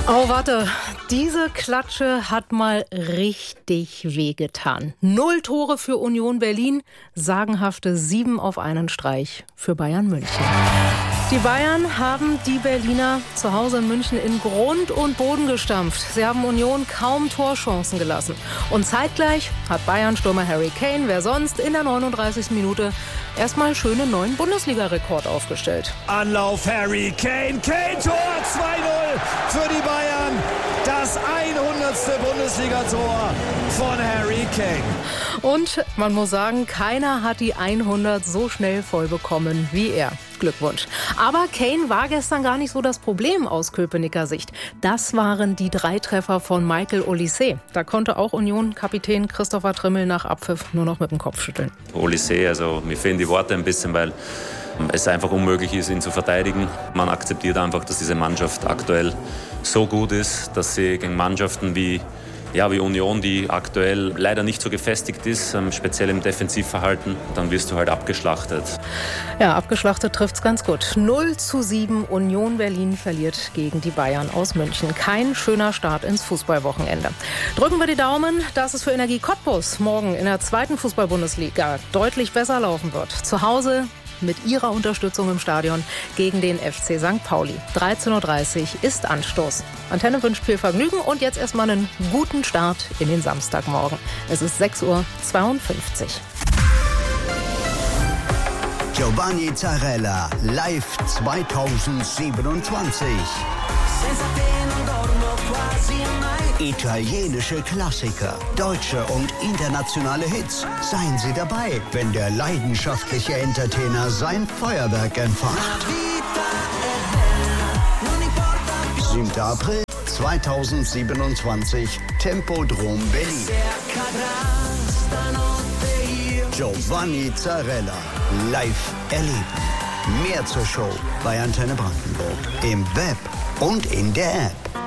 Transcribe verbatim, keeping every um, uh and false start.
Oh, warte. Diese Klatsche hat mal richtig wehgetan. Null Tore für Union Berlin, sagenhafte sieben auf einen Streich für Bayern München. Die Bayern haben die Berliner zu Hause in München in Grund und Boden gestampft. Sie haben Union kaum Torchancen gelassen. Und zeitgleich hat Bayern-Stürmer Harry Kane, wer sonst, in der neununddreißigsten Minute erstmal schönen neuen Bundesliga-Rekord aufgestellt. Anlauf Harry Kane, Kane, Tor zwei null für die Bayern. Das hundertste Bundesliga-Tor von Harry Kane. Und man muss sagen, keiner hat die hundert so schnell voll bekommen wie er. Glückwunsch. Aber Kane war gestern gar nicht so das Problem aus Köpenicker Sicht. Das waren die drei Treffer von Michael Olise. Da konnte auch Union-Kapitän Christopher Trimmel nach Abpfiff nur noch mit dem Kopf schütteln. Olise, also mir fehlen die Worte ein bisschen, weil es einfach unmöglich ist, ihn zu verteidigen. Man akzeptiert einfach, dass diese Mannschaft aktuell so gut ist, dass sie gegen Mannschaften wie Ja, wie Union, die aktuell leider nicht so gefestigt ist, ähm, speziell im Defensivverhalten, dann wirst du halt abgeschlachtet. Ja, abgeschlachtet trifft's ganz gut. null zu sieben, Union Berlin verliert gegen die Bayern aus München. Kein schöner Start ins Fußballwochenende. Drücken wir die Daumen, dass es für Energie Cottbus morgen in der zweiten Fußball-Bundesliga deutlich besser laufen wird. Zu Hause mit ihrer Unterstützung im Stadion gegen den F C Sankt Pauli. dreizehn Uhr dreißig ist Anstoß. Antenne wünscht viel Vergnügen und jetzt erstmal einen guten Start in den Samstagmorgen. Es ist sechs Uhr zweiundfünfzig. Giovanni Zarella, live zweitausendsiebenundzwanzig. Italienische Klassiker, deutsche und internationale Hits. Seien Sie dabei, wenn der leidenschaftliche Entertainer sein Feuerwerk entfacht. siebter April zweitausendsiebenundzwanzig, Tempodrom Berlin. Giovanni Zarella, live erleben. Mehr zur Show bei Antenne Brandenburg, im Web und in der App.